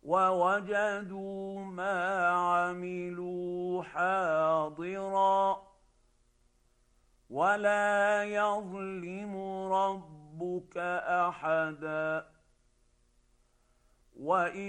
ووجدوا ما عملوا حاضرا ولا يظلم ربك احدا. وإن